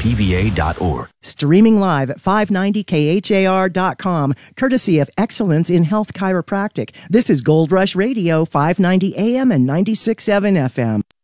pva.org. Streaming live at 590khar.com, courtesy of Excellence in Health Chiropractic. This is Gold Rush Radio, 590 AM and 96.7 FM.